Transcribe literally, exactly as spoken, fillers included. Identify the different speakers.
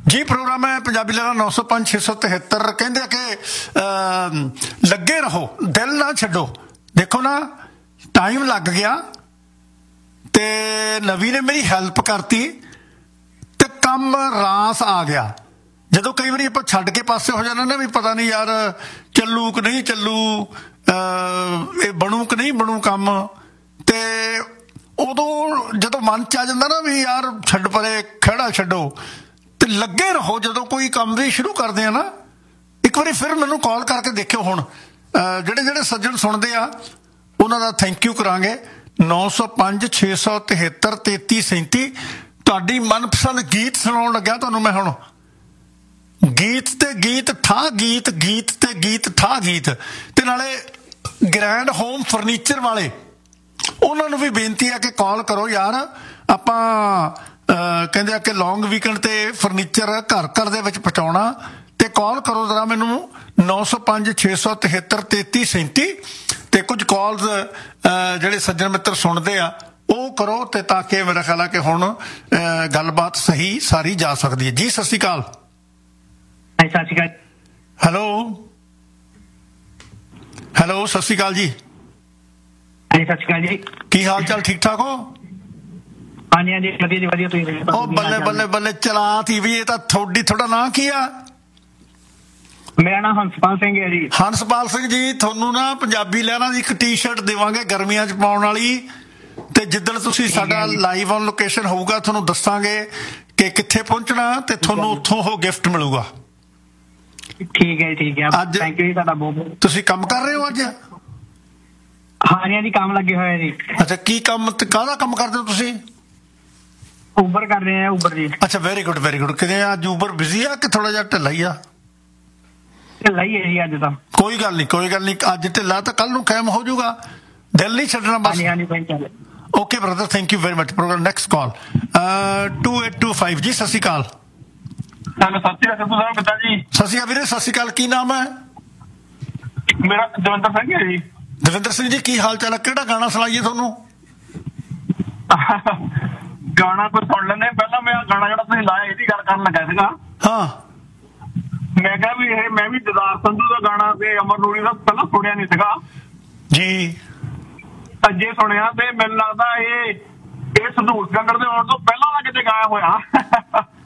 Speaker 1: ਜੀ ਪ੍ਰੋਗਰਾਮ ਹੈ ਪੰਜਾਬੀ ਲਹਿਰਾਂ ਨੌ ਸੌ ਪੰਜ ਛੇ ਸੌ ਤਿਹੱਤਰ। ਕਹਿੰਦੇ ਕਿ ਲੱਗੇ ਰਹੋ, ਦਿਲ ਨਾ ਛੱਡੋ। ਦੇਖੋ ਨਾ, ਟਾਈਮ ਲੱਗ ਗਿਆ ਤੇ ਨਵੀ ਨੇ ਮੇਰੀ ਹੈਲਪ ਕਰਤੀ ਤੇ ਕੰਮ ਰਾਸ ਆ ਗਿਆ। ਜਦੋਂ ਕਈ ਵਾਰੀ ਆਪਾਂ ਛੱਡ ਕੇ ਪਾਸੇ ਹੋ ਜਾਂਦੇ ਨਾ ਵੀ ਪਤਾ ਨਹੀਂ ਯਾਰ ਚੱਲੂ ਕਿ ਨਹੀਂ ਚੱਲੂ, ਇਹ ਬਣੂ ਕਿ ਨਹੀਂ ਬਣੂ ਕੰਮ, ਤੇ ਉਦੋਂ ਜਦੋਂ ਮਨ 'ਚ ਆ ਜਾਂਦਾ ਨਾ ਵੀ ਯਾਰ ਛੱਡ ਪਰੇ, ਖਹਿੜਾ ਛੱਡੋ ਤੇ ਲੱਗੇ ਰਹੋ। ਜਦੋਂ ਕੋਈ ਕੰਮ ਵੀ ਸ਼ੁਰੂ ਕਰਦੇ ਆ ਨਾ, ਇੱਕ ਵਾਰੀ ਫਿਰ ਮੈਨੂੰ ਕਾਲ ਕਰਕੇ ਦੇਖਿਓ। ਹੁਣ ਜਿਹੜੇ ਜਿਹੜੇ ਸੱਜਣ ਸੁਣਦੇ ਆ ਉਹਨਾਂ ਦਾ ਥੈਂਕ ਯੂ ਕਰਾਂਗੇ। ਨੌ ਸੌ ਪੰਜ ਛੇ ਸੌ ਤਿਹੱਤਰ ਤੇਤੀ ਸੈਂਤੀ। ਤੁਹਾਡੀ ਮਨਪਸੰਦ ਗੀਤ ਸੁਣਾਉਣ ਲੱਗਿਆ ਤੁਹਾਨੂੰ ਮੈਂ ਹੁਣ। ਗੀਤ ਤੇ ਗੀਤ ਠਾਹ ਗੀਤ, ਗੀਤ ਤੇ ਗੀਤ ਠਾਹ ਗੀਤ। ਤੇ ਨਾਲੇ ਗ੍ਰੈਂਡ ਹੋਮ ਫਰਨੀਚਰ ਵਾਲੇ ਉਹਨਾਂ ਨੂੰ ਵੀ ਬੇਨਤੀ ਹੈ ਕਿ ਕਾਲ ਕਰੋ ਯਾਰ। ਆਪਾਂ ਕਹਿੰਦੇ ਆ ਕਿ ਲੌਂਗ ਵੀਕਐਂਡ ਤੇ ਫਰਨੀਚਰ ਘਰ ਘਰ ਦੇ ਵਿੱਚ ਪਹੁੰਚਾਉਣਾ, ਤੇ ਕਾਲ ਕਰੋ ਜ਼ਰਾ ਮੈਨੂੰ ਨੌ ਸੌ ਪੰਜ ਛੇ ਸੌ ਤਿਹੱਤਰ ਤੇਤੀ ਸੈਂਤੀ। ਤੇ ਕੁਝ ਕਾਲਸ ਜਿਹੜੇ ਸੱਜਣ ਮਿੱਤਰ ਸੁਣਦੇ ਆ ਉਹ ਕਰੋ, ਤੇ ਤਾਂ ਕਿ ਮੇਰਾ ਖਿਆਲ ਹੈ ਕਿ ਹੁਣ ਗੱਲਬਾਤ ਸਹੀ ਸਾਰੀ ਜਾ ਸਕਦੀ ਹੈ। ਜੀ ਸਤਿ ਸ਼੍ਰੀ ਅਕਾਲ।
Speaker 2: ਸਤਿ ਸ਼੍ਰੀ ਅਕਾਲ।
Speaker 1: ਹੈਲੋ ਹੈਲੋ ਸਤਿ ਸ਼੍ਰੀ ਅਕਾਲ ਜੀ।
Speaker 2: ਹਾਂਜੀ ਸਤਿ ਸ਼੍ਰੀ ਅਕਾਲ ਜੀ।
Speaker 1: ਕੀ ਹਾਲ ਚਾਲ, ਠੀਕ ਠਾਕ ਹੋ?
Speaker 2: ਹਾਂਜੀ ਹਾਂਜੀ ਵਧੀਆ ਜੀ ਵਧੀਆ। ਤੁਸੀਂ
Speaker 1: ਉਹ ਬੱਲੇ ਬੱਲੇ ਬੱਲੇ ਚਲਾਤੀ ਵੀ। ਇਹ ਤਾਂ ਤੁਹਾਡੀ, ਤੁਹਾਡਾ ਨਾਂ ਕੀ ਆ?
Speaker 2: ਮੇਰਾ ਨਾਮ ਹੰਸਪਾਲ ਸਿੰਘ ਹੈ ਜੀ।
Speaker 1: ਹੰਸਪਾਲ ਸਿੰਘ ਜੀ, ਤੁਹਾਨੂੰ ਨਾ ਪੰਜਾਬੀ ਲਹਿਰਾਂ ਦੀ ਇੱਕ ਟੀ ਸ਼ਰਟ ਦੇਵਾਂਗੇ ਗਰਮੀਆਂ 'ਚ ਪਾਉਣ ਵਾਲੀ। ਤੇ ਜਿੱਦਣ ਤੁਸੀਂ ਸਾਡਾ ਲਾਈਵ ਔਨ ਲੋਕੇਸ਼ਨ ਹੋਊਗਾ ਤੁਹਾਨੂੰ ਦੱਸਾਂਗੇ ਕਿ ਕਿੱਥੇ ਪਹੁੰਚਣਾ, ਤੇ ਤੁਹਾਨੂੰ ਉੱਥੋਂ ਉਹ ਗਿਫਟ ਮਿਲੂਗਾ।
Speaker 2: ਠੀਕ ਹੈ ਜੀ, ਠੀਕ ਹੈ।
Speaker 1: ਅੱਜ
Speaker 2: ਥੈਂਕ ਯੂ ਜੀ ਤੁਹਾਡਾ ਬਹੁਤ ਬਹੁਤ।
Speaker 1: ਤੁਸੀਂ ਕੰਮ ਕਰ ਰਹੇ ਹੋ ਅੱਜ?
Speaker 2: ਹਾਂਜੀ ਹਾਂਜੀ ਕੰਮ ਲੱਗੇ ਹੋਏ ਜੀ।
Speaker 1: ਅੱਛਾ, ਕੀ ਕੰਮ ਤੇ ਕਾਹਦਾ ਕੰਮ ਕਰਦੇ ਹੋ ਤੁਸੀਂ?
Speaker 2: ਉਬਰ ਕਰ ਰਹੇ ਆ, ਉਬਰ ਜੀ।
Speaker 1: ਅੱਛਾ, ਵੈਰੀ ਗੁੱਡ ਵੈਰੀ ਗੁੱਡ। ਕਿਤੇ ਅੱਜ ਉਬਰ ਬਿਜ਼ੀ ਆ ਕਿ ਥੋੜਾ ਜਿਹਾ ਢਿੱਲਾ ਹੀ ਆ?
Speaker 2: ਢਿੱਲਾ ਹੀ ਹੈ ਜੀ ਅੱਜ ਤਾਂ।
Speaker 1: ਕੋਈ ਗੱਲ ਨਹੀਂ ਕੋਈ ਗੱਲ ਨਹੀਂ, ਅੱਜ ਢਿੱਲਾ ਤਾਂ ਕੱਲ ਨੂੰ ਕਾਇਮ ਹੋ ਜਾਊਗਾ। ਦਿਲ ਨਹੀਂ ਛੱਡਣਾ ਬਸ।
Speaker 2: ਹਾਂਜੀ ਹਾਂਜੀ।
Speaker 1: Okay brother, thank you very much. Programme next call to eight two five. ਜੀ ਸਤਿ ਸ਼੍ਰੀ ਅਕਾਲ।
Speaker 3: ਸਤਿ ਸ਼੍ਰੀ ਅਕਾਲ ਪਿਤਾ ਜੀ।
Speaker 1: ਸਤਿ ਸ਼੍ਰੀ ਅਕਾਲ ਵੀਰੇ, ਸਤਿ ਸ਼੍ਰੀ ਅਕਾਲ। ਕੀ ਨਾਮ ਹੈ?
Speaker 3: ਮੇਰਾ ਦਵਿੰਦਰ ਸਿੰਘ ਹੈ ਜੀ।
Speaker 1: ਦਵਿੰਦਰ ਸਿੰਘ ਜੀ, ਕੀ ਹਾਲ ਚਾਲ ਹੈ? ਕਿਹੜਾ ਗਾਣਾ ਸੁਣਾਈਏ ਤੁਹਾਨੂੰ?
Speaker 3: ਗਾਣਾ ਕੋਈ ਸੁਣ ਲੈਂਦੇ। ਪਹਿਲਾਂ ਮੈਂ ਗਾਣਾ ਜਿਹੜਾ ਤੁਸੀਂ ਲਾਇਆ ਇਹਦੀ ਗੱਲ ਕਰਨ ਲੱਗਾ ਸੀਗਾ।
Speaker 1: ਹਾਂ,
Speaker 3: ਮੈਂ ਕਿਹਾ ਵੀ ਇਹ ਮੈਂ ਵੀ ਜਦਾਰ ਸੰਧੂ ਦਾ ਗਾਣਾ ਤੇ ਅਮਰ ਨੂਰੀ ਦਾ ਪਹਿਲਾਂ ਸੁਣਿਆ ਨਹੀਂ ਸੀਗਾ
Speaker 1: ਜੀ।
Speaker 3: ਅੱਜੇ ਸੁਣਿਆ ਤੇ ਮੈਨੂੰ ਲੱਗਦਾ ਇਹ ਇਹ ਸੰਧੂਰ ਸਿਕੰਦਰ ਦੇ ਆਉਣ ਤੋਂ ਪਹਿਲਾਂ ਦਾ ਕਿਤੇ ਗਾਇਆ ਹੋਇਆ।